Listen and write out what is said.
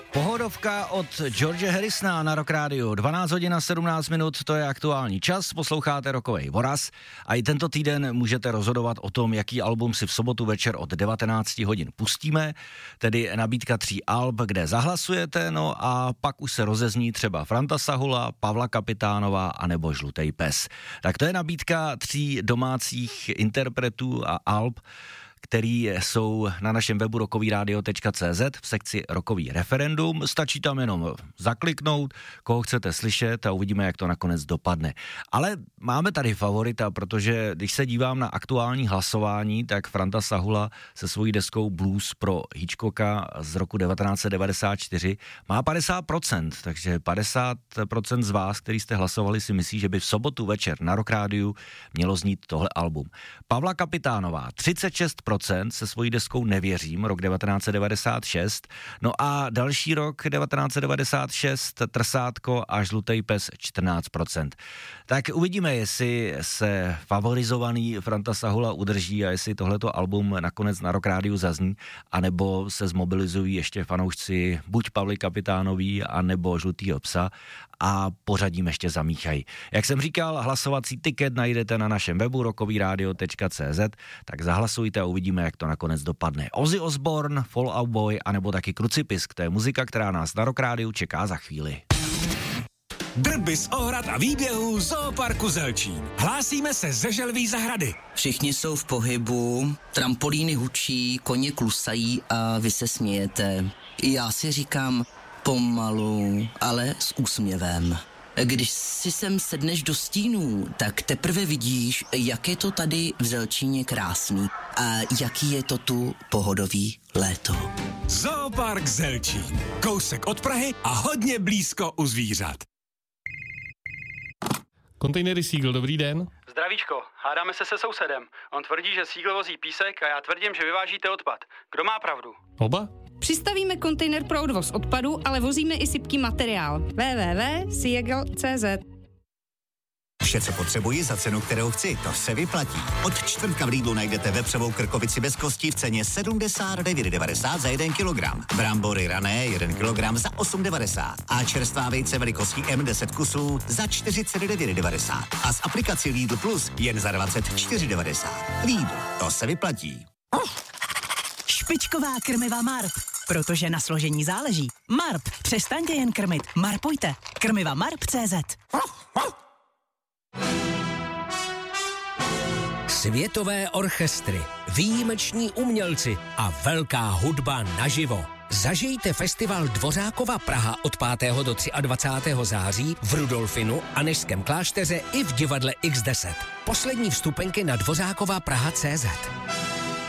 Pohodovka od George Harrisona na Rock Radio. 12 hodin a 17 minut, to je aktuální čas, posloucháte Rockovej voraz a i tento týden můžete rozhodovat o tom, jaký album si v sobotu večer od 19 hodin pustíme, tedy nabídka 3 alb, kde zahlasujete, no a pak už se rozezní třeba Franta Sahula, Pavla Kapitánova anebo Žlutej pes. Tak to je nabídka 3 domácích interpretů a alb, který jsou na našem webu rockovyradio.cz v sekci Rockový referendum. Stačí tam jenom zakliknout, koho chcete slyšet a uvidíme, jak to nakonec dopadne. Ale máme tady favorita, protože když se dívám na aktuální hlasování, tak Franta Sahula se svojí deskou Blues pro Hitchcocka z roku 1994 má 50%, takže 50% z vás, kteří jste hlasovali, si myslí, že by v sobotu večer na Rock Rádiu mělo znít tohle album. Pavla Kapitánová 36% se svojí deskou Nevěřím, rok 1996, no a další rok 1996 Trsátko a Žlutej pes 14%. Tak uvidíme, jestli se favorizovaný Franta Sahula udrží a jestli tohleto album nakonec na Rock Rádiu zazní, anebo se zmobilizují ještě fanoušci buď Pavly Kapitánový, anebo Žlutýho psa a pořadím ještě zamíchají. Jak jsem říkal, hlasovací tiket najdete na našem webu rockovyradio.cz, tak zahlasujte a uvidíme, jak to nakonec dopadne. Ozzy Osbourne, Fall Out Boy, anebo taky Krucipisk, to je muzika, která nás na Rock Rádiu čeká za chvíli. Drby z ohrad a výběhů Zooparku Zelčín. Hlásíme se ze Želví zahrady. Všichni jsou v pohybu, trampolíny hučí, koně klusají a vy se smějete. Já si říkám pomalu, ale s úsměvem. Když si sem sedneš do stínů, tak teprve vidíš, jak je to tady v Zelčíně krásný a jaký je to tu pohodový léto. Zoopark Zelčín. Kousek od Prahy a hodně blízko u zvířat. Kontejnery Siegl, dobrý den. Zdravíčko, hádáme se sousedem. On tvrdí, že Siegl vozí písek a já tvrdím, že vyvážíte odpad. Kdo má pravdu? Oba? Přistavíme kontejner pro odvoz odpadu, ale vozíme i sypký materiál. www.siegl.cz. Vše, co potřebuji za cenu, kterou chci, to se vyplatí. Od čtvrtka v Lidlu najdete vepřovou krkovici bez kosti v ceně 79,90 za 1 kilogram. Brambory rané 1 kilogram za 8,90 a čerstvá vejce velikostí M10 kusů za 49,90 a s aplikací Lidl Plus jen za 24,90. Lidl, to se vyplatí. Špičková krmiva Marp, protože na složení záleží. Marp, přestaňte jen krmit, marpujte. Krmiva Marp.cz. Světové orchestry, výjimeční umělci a velká hudba naživo. Zažijte festival Dvořákova Praha od 5. do 23. září v Rudolfinu, Anežském klášteře i v divadle X10. Poslední vstupenky na dvořákovapraha.cz.